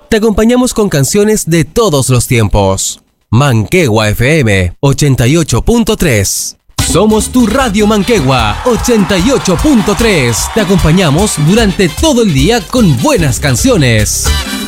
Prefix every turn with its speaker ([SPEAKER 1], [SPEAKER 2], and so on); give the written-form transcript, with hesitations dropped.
[SPEAKER 1] Te acompañamos con canciones de todos los tiempos. Manquegua FM 88.3. Somos tu Radio Manquegua 88.3. Te acompañamos durante todo el día con buenas canciones.